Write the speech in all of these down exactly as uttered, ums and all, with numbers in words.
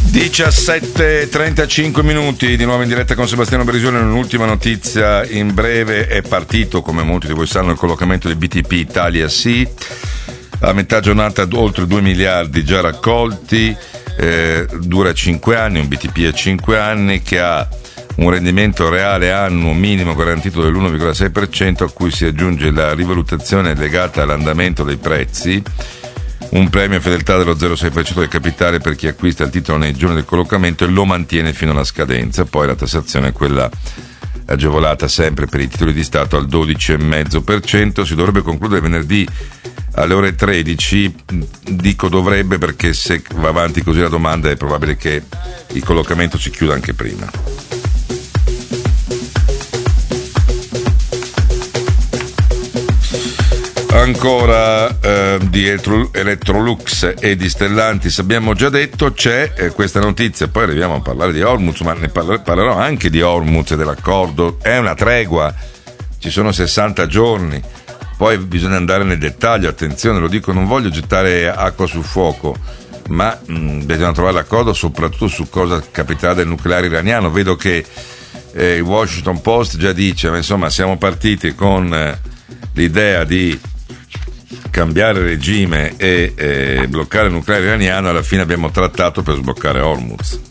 diciassette e trentacinque minuti di nuovo in diretta con Sebastiano Berisone. Un'ultima notizia in breve: è partito, come molti di voi sanno, il collocamento di B T P Italia Sì. A metà giornata oltre due miliardi già raccolti, eh, dura cinque anni, un B T P a cinque anni che ha un rendimento reale annuo minimo garantito dell'uno virgola sei per cento, a cui si aggiunge la rivalutazione legata all'andamento dei prezzi, un premio a fedeltà dello zero virgola sei per cento del capitale per chi acquista il titolo nei giorni del collocamento e lo mantiene fino alla scadenza. Poi la tassazione è quella agevolata sempre per i titoli di Stato al dodici virgola cinque per cento. Si dovrebbe concludere venerdì alle ore tredici, dico dovrebbe perché se va avanti così la domanda è probabile che il collocamento si chiuda anche prima. Ancora eh, di Electrolux e di Stellantis abbiamo già detto, c'è eh, questa notizia, poi arriviamo a parlare di Hormuz, ma ne parler- parlerò anche di Hormuz e dell'accordo. È una tregua, ci sono sessanta giorni, poi bisogna andare nel dettaglio, attenzione, lo dico, non voglio gettare acqua sul fuoco, ma mh, bisogna trovare l'accordo soprattutto su cosa capiterà del nucleare iraniano. Vedo che eh, il Washington Post già dice, ma insomma siamo partiti con eh, l'idea di cambiare regime e eh, bloccare il nucleare iraniano, alla fine abbiamo trattato per sbloccare Hormuz.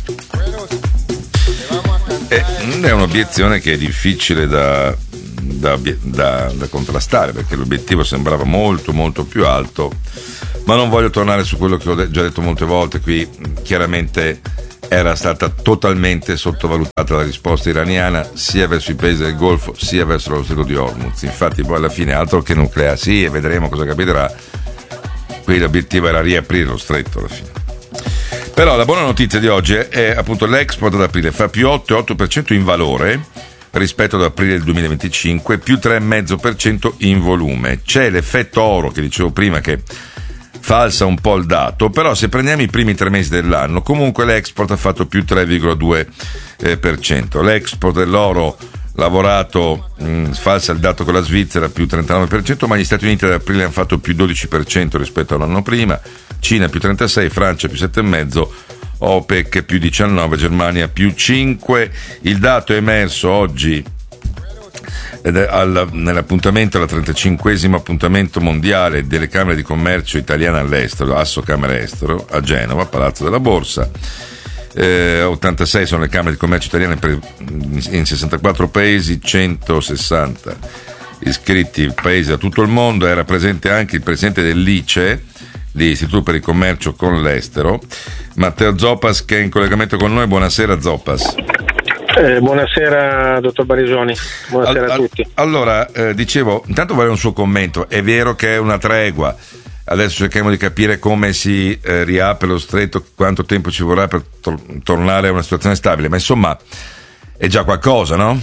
E, è un'obiezione che è difficile da, da, da, da contrastare, perché l'obiettivo sembrava molto molto più alto, ma non voglio tornare su quello che ho de- già detto molte volte qui. Chiaramente era stata totalmente sottovalutata la risposta iraniana sia verso i paesi del Golfo sia verso lo stretto di Hormuz. Infatti poi alla fine altro che nucleare, sì, e vedremo cosa capiterà. Qui l'obiettivo era riaprire lo stretto alla fine. Però la buona notizia di oggi è appunto l'export ad aprile fa più otto virgola otto per cento in valore rispetto ad aprile del duemilaventicinque, più tre virgola cinque per cento in volume. C'è l'effetto oro che dicevo prima che falsa un po' il dato, però se prendiamo i primi tre mesi dell'anno comunque l'export ha fatto più tre virgola due per cento. L'export dell'oro lavorato mh, falsa il dato con la Svizzera più trentanove per cento, ma gli Stati Uniti ad aprile hanno fatto più dodici per cento rispetto all'anno prima, Cina più trentasei, Francia più sette virgola cinque, OPEC più diciannove, Germania più cinque. Il dato è emerso oggi ed è al, nell'appuntamento, al trentacinquesimo appuntamento mondiale delle Camere di Commercio italiane all'estero, Asso Camere Estero, a Genova, Palazzo della Borsa. Eh, ottantasei sono le Camere di Commercio italiane per, in sessantaquattro paesi, centosessanta iscritti paesi da tutto il mondo. Era presente anche il presidente dell'I C E, l'Istituto per il Commercio con l'Estero, Matteo Zoppas, che è in collegamento con noi. Buonasera Zoppas. Eh, buonasera dottor Barisoni, buonasera all, a tutti. Allora, eh, dicevo, intanto vorrei un suo commento. È vero che è una tregua, adesso cerchiamo di capire come si eh, riapre lo stretto, quanto tempo ci vorrà per to- tornare a una situazione stabile, ma insomma è già qualcosa, no?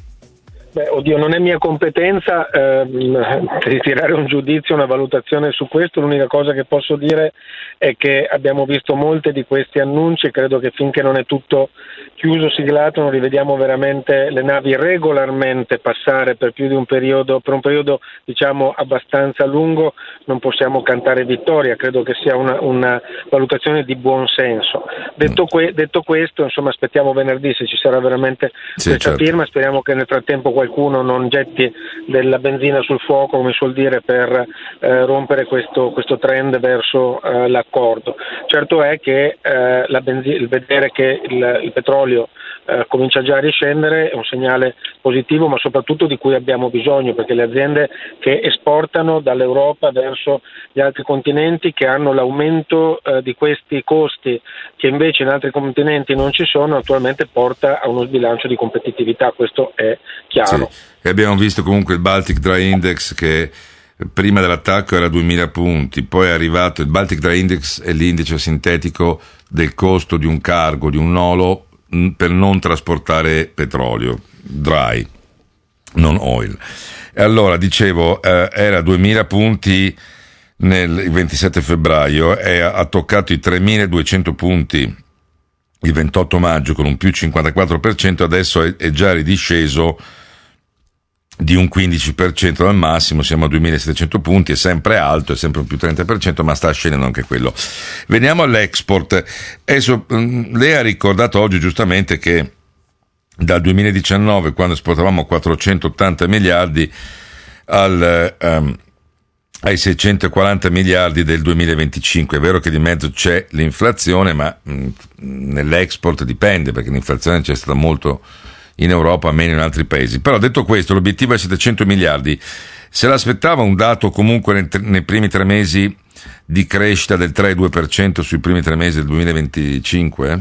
Beh, oddio, non è mia competenza ehm, ritirare un giudizio, una valutazione su questo. L'unica cosa che posso dire è che abbiamo visto molte di questi annunci e credo che finché non è tutto chiuso, siglato, non rivediamo veramente le navi regolarmente passare per più di un periodo, per un periodo diciamo abbastanza lungo, non possiamo cantare vittoria. Credo che sia una, una valutazione di buon senso. Detto, que- detto questo, insomma, aspettiamo venerdì se ci sarà veramente sì, questa certo. firma. Speriamo che nel frattempo qualcuno non getti della benzina sul fuoco, come suol dire, per eh, rompere questo, questo trend verso eh, l'accordo. Certo è che eh, la benzina, il vedere che il, il petrolio eh, comincia già a riscendere è un segnale positivo, ma soprattutto di cui abbiamo bisogno, perché le aziende che esportano dall'Europa verso gli altri continenti, che hanno l'aumento eh, di questi costi che invece in altri continenti non ci sono, naturalmente porta a uno sbilancio di competitività, questo è chiaro. Sì. E abbiamo visto comunque il Baltic Dry Index che prima dell'attacco era duemila punti, poi è arrivato il Baltic Dry Index, è l'indice sintetico del costo di un cargo, di un nolo per non trasportare petrolio, dry, non oil. E allora dicevo, eh, era duemila punti nel il ventisette febbraio e ha, ha toccato i tremiladuecento punti il ventotto maggio con un più cinquantaquattro per cento, adesso è, è già ridisceso di un quindici per cento dal massimo, siamo a duemilasettecento punti, è sempre alto, è sempre più trenta per cento, ma sta scendendo anche quello. Veniamo all'export. Adesso, lei ha ricordato oggi giustamente che dal duemiladiciannove, quando esportavamo quattrocentottanta miliardi, al, um, ai seicentoquaranta miliardi del duemilaventicinque. È vero che di mezzo c'è l'inflazione, ma mh, nell'export dipende, perché l'inflazione c'è stata molto in Europa, meno in altri paesi. Però detto questo, l'obiettivo è settecento miliardi. Se l'aspettava un dato comunque nei, nei primi tre mesi di crescita del tre virgola due per cento sui primi tre mesi del duemilaventicinque?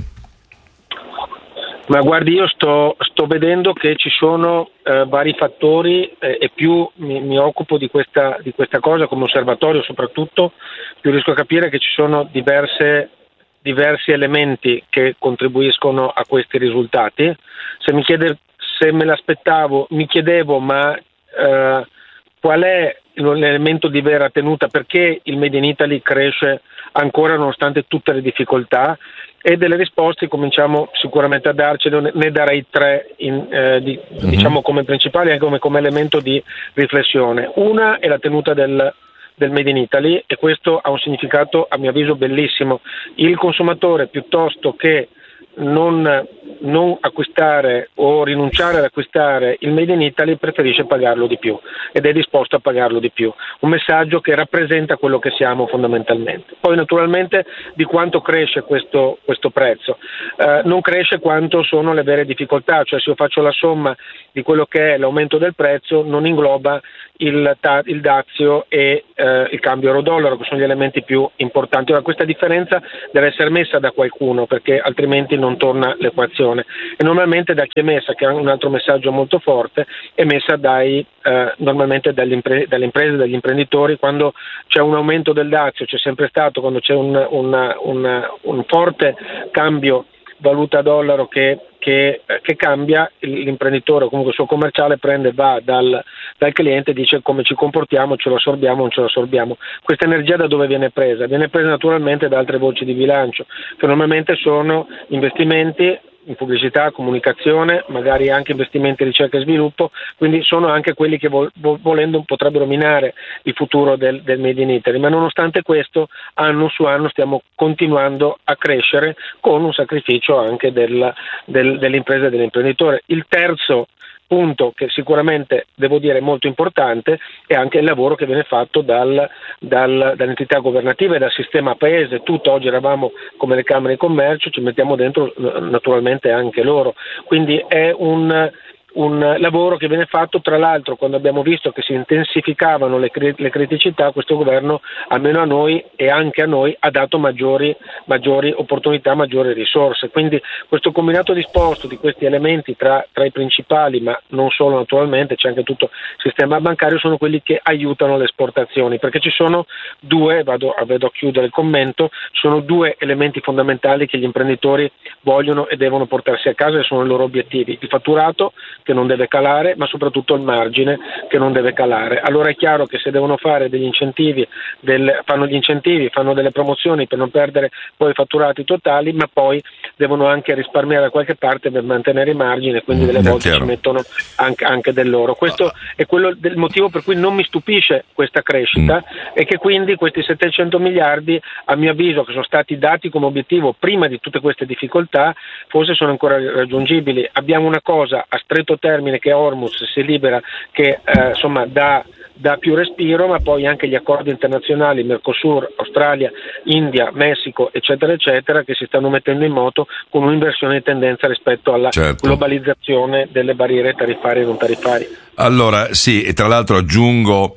Ma guardi, io sto, sto vedendo che ci sono eh, vari fattori eh, e più mi, mi occupo di questa, di questa cosa come osservatorio soprattutto, più riesco a capire che ci sono diverse diversi elementi che contribuiscono a questi risultati. Se mi chiede se me l'aspettavo, mi chiedevo ma eh, qual è l'elemento di vera tenuta, perché il Made in Italy cresce ancora nonostante tutte le difficoltà, e delle risposte cominciamo sicuramente a darcene, ne darei tre in, eh, di, mm-hmm. diciamo come principali e come, come elemento di riflessione. Una è la tenuta del del Made in Italy, e questo ha un significato a mio avviso bellissimo. Il consumatore, piuttosto che non, non acquistare o rinunciare ad acquistare il Made in Italy, preferisce pagarlo di più ed è disposto a pagarlo di più, un messaggio che rappresenta quello che siamo fondamentalmente. Poi naturalmente di quanto cresce questo, questo prezzo, eh, non cresce quanto sono le vere difficoltà, cioè se io faccio la somma di quello che è l'aumento del prezzo non ingloba il, il dazio e eh, il cambio euro-dollaro, che sono gli elementi più importanti. Ora questa differenza deve essere messa da qualcuno, perché altrimenti non torna l'equazione, e normalmente da chi è messa, che è un altro messaggio molto forte, è messa dai eh, normalmente dagli impre- dalle imprese, dagli imprenditori. Quando c'è un aumento del dazio, c'è sempre stato, quando c'è un, un, un, un forte cambio valuta-dollaro che, che, che cambia, l'imprenditore o comunque il suo commerciale prende, va dal, dal cliente e dice come ci comportiamo, ce lo assorbiamo o non ce lo assorbiamo. Questa energia da dove viene presa? Viene presa naturalmente da altre voci di bilancio, che normalmente sono investimenti in pubblicità, comunicazione, magari anche investimenti in ricerca e sviluppo, quindi sono anche quelli che vol- volendo potrebbero minare il futuro del, del Made in Italy, ma nonostante questo anno su anno stiamo continuando a crescere con un sacrificio anche del, del, dell'impresa e dell'imprenditore. Il terzo punto, che sicuramente devo dire è molto importante, è anche il lavoro che viene fatto dal, dal, dall'entità governativa e dal sistema paese. Tutto oggi eravamo come le camere di commercio, ci mettiamo dentro naturalmente anche loro, quindi è un un lavoro che viene fatto, tra l'altro quando abbiamo visto che si intensificavano le, cri- le criticità, questo governo almeno a noi e anche a noi ha dato maggiori, maggiori opportunità, maggiori risorse, quindi questo combinato disposto di questi elementi tra, tra i principali, ma non solo naturalmente, c'è anche tutto il sistema bancario, sono quelli che aiutano le esportazioni, perché ci sono due, vado, vado a chiudere il commento, sono due elementi fondamentali che gli imprenditori vogliono e devono portarsi a casa e sono i loro obiettivi: il fatturato, che non deve calare, ma soprattutto il margine, che non deve calare. Allora è chiaro che se devono fare degli incentivi, del, fanno gli incentivi, fanno delle promozioni per non perdere poi i fatturati totali, ma poi devono anche risparmiare da qualche parte per mantenere i margini, e quindi delle volte ci mettono anche, anche del loro. Questo è quello del motivo per cui non mi stupisce questa crescita, mm. e che quindi questi settecento miliardi, a mio avviso, che sono stati dati come obiettivo prima di tutte queste difficoltà, forse sono ancora raggiungibili. Abbiamo una cosa a stretto termine che Hormuz si libera, che eh, insomma dà, dà più respiro, ma poi anche gli accordi internazionali Mercosur, Australia, India, Messico eccetera eccetera, che si stanno mettendo in moto con un'inversione di tendenza rispetto alla certo. globalizzazione delle barriere tariffarie e non tariffarie. Allora sì, e tra l'altro aggiungo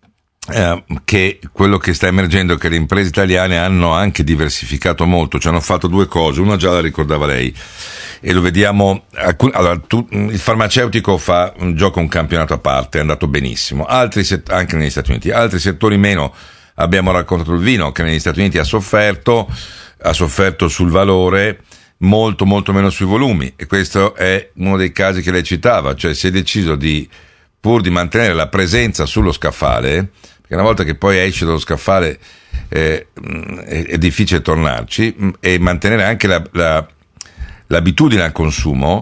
Eh, che quello che sta emergendo è che le imprese italiane hanno anche diversificato molto, cioè hanno fatto due cose, una già la ricordava lei e lo vediamo. Allora, tu, il farmaceutico fa gioca un campionato a parte, è andato benissimo, altri set, anche negli Stati Uniti, altri settori meno. Abbiamo raccontato il vino, che negli Stati Uniti ha sofferto ha sofferto sul valore, molto molto meno sui volumi, e questo è uno dei casi che lei citava, cioè si è deciso di, pur di mantenere la presenza sullo scaffale, perché una volta che poi esce dallo scaffale eh, è, è difficile tornarci, e mantenere anche la, la, l'abitudine al consumo,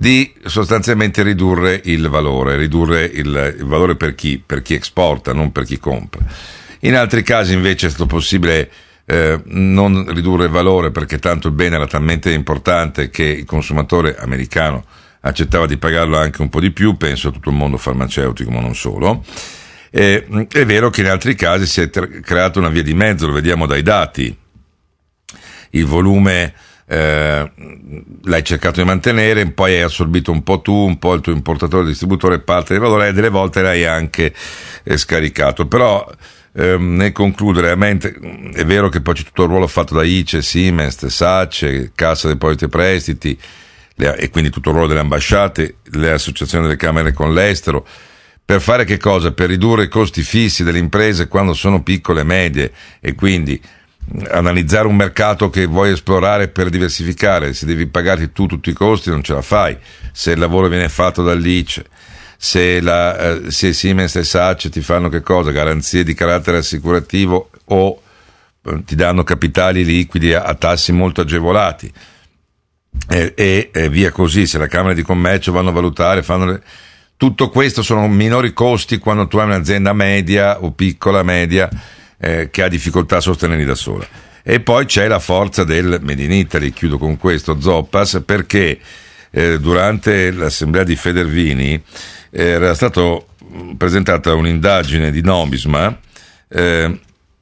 di sostanzialmente ridurre il valore, ridurre il, il valore per chi, per chi esporta, non per chi compra. In altri casi invece è stato possibile eh, non ridurre il valore perché tanto il bene era talmente importante che il consumatore americano accettava di pagarlo anche un po' di più, penso a tutto il mondo farmaceutico ma non solo. Eh, è vero che in altri casi si è ter- creata una via di mezzo, lo vediamo dai dati, il volume Eh, l'hai cercato di mantenere, poi hai assorbito un po' tu, un po' il tuo importatore, distributore, parte del valore, e delle volte l'hai anche eh, scaricato. Però ehm, nel concludere, a me è vero che poi c'è tutto il ruolo fatto da I C E, Siemens, SACE, Cassa Depositi e Prestiti, le, e quindi tutto il ruolo delle ambasciate, le associazioni delle camere con l'estero, per fare che cosa? Per ridurre i costi fissi delle imprese quando sono piccole e medie, e quindi analizzare un mercato che vuoi esplorare per diversificare. Se devi pagarti tu tutti i costi non ce la fai, se il lavoro viene fatto dall'I C E, se, la, eh, se Siemens e SACE ti fanno che cosa? Garanzie di carattere assicurativo o eh, ti danno capitali liquidi a, a tassi molto agevolati e, e, e via così. Se la Camera di Commercio vanno a valutare, fanno le... tutto questo sono minori costi quando tu hai un'azienda media o piccola media Eh, che ha difficoltà a sostenerli da sola. E poi c'è la forza del Made in Italy. Chiudo con questo, Zoppas, perché eh, durante l'assemblea di Federvini eh, era stata presentata un'indagine di Nobisma eh,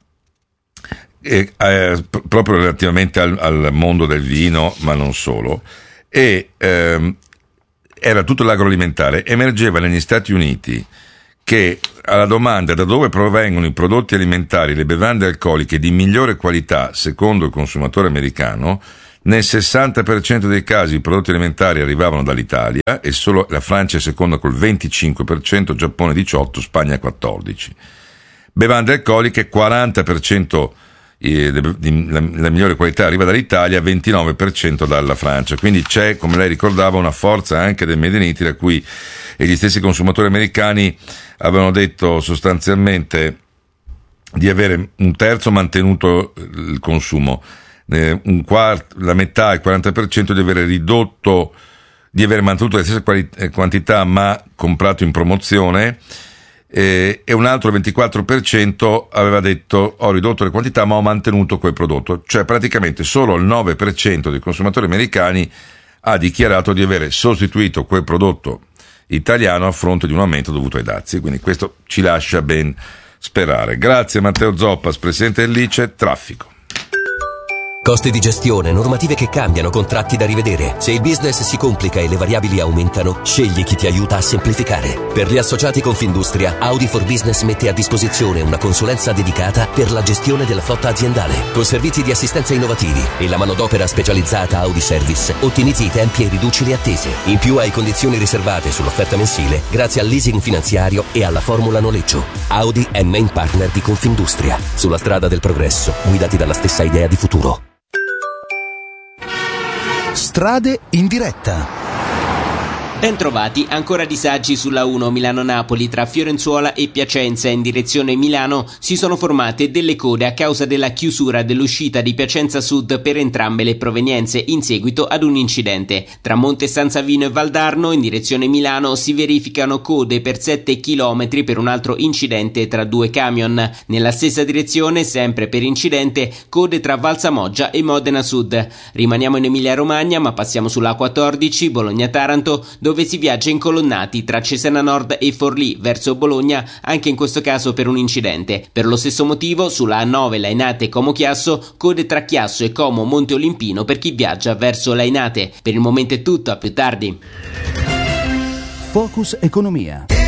e, eh, p- proprio relativamente al, al mondo del vino, ma non solo, e ehm, era tutto l'agroalimentare. Emergeva negli Stati Uniti che alla domanda da dove provengono i prodotti alimentari e le bevande alcoliche di migliore qualità secondo il consumatore americano, nel sessanta per cento dei casi i prodotti alimentari arrivavano dall'Italia e solo la Francia è seconda col venticinque per cento, Giappone diciotto per cento, Spagna quattordici per cento. Bevande alcoliche quaranta per cento eh, di, la, la migliore qualità arriva dall'Italia, ventinove per cento dalla Francia. Quindi c'è, come lei ricordava, una forza anche del Made in Italy, a cui e gli stessi consumatori americani avevano detto sostanzialmente di avere un terzo mantenuto il consumo, eh, un quarto, la metà, il quaranta per cento di avere ridotto, di aver mantenuto le stesse quali, eh, quantità ma comprato in promozione, eh, e un altro ventiquattro per cento aveva detto ho ridotto le quantità ma ho mantenuto quel prodotto. Cioè praticamente solo il nove per cento dei consumatori americani ha dichiarato di avere sostituito quel prodotto italiano a fronte di un aumento dovuto ai dazi, quindi questo ci lascia ben sperare. Grazie Matteo Zoppas, presidente dell'I C E. Traffico. Costi di gestione, normative che cambiano, contratti da rivedere. Se il business si complica e le variabili aumentano, scegli chi ti aiuta a semplificare. Per gli associati Confindustria, Audi for Business mette a disposizione una consulenza dedicata per la gestione della flotta aziendale. Con servizi di assistenza innovativi e la manodopera specializzata Audi Service, ottimizzi i tempi e riduci le attese. In più hai condizioni riservate sull'offerta mensile grazie al leasing finanziario e alla formula noleggio. Audi è main partner di Confindustria. Sulla strada del progresso, guidati dalla stessa idea di futuro. Strade in diretta. Bentrovati, ancora disagi sulla uno Milano-Napoli tra Fiorenzuola e Piacenza in direzione Milano. Si sono formate delle code a causa della chiusura dell'uscita di Piacenza Sud per entrambe le provenienze in seguito ad un incidente. Tra Monte San Savino e Valdarno in direzione Milano si verificano code per sette chilometri per un altro incidente tra due camion. Nella stessa direzione, sempre per incidente, code tra Valsamoggia e Modena Sud. Rimaniamo in Emilia-Romagna ma passiamo sulla A quattordici Bologna-Taranto, dove dove si viaggia incolonnati tra Cesena Nord e Forlì verso Bologna, anche in questo caso per un incidente. Per lo stesso motivo sulla A nove Lainate Como Chiasso, code tra Chiasso e Como Monte Olimpino per chi viaggia verso Lainate. Per il momento è tutto, a più tardi. Focus Economia.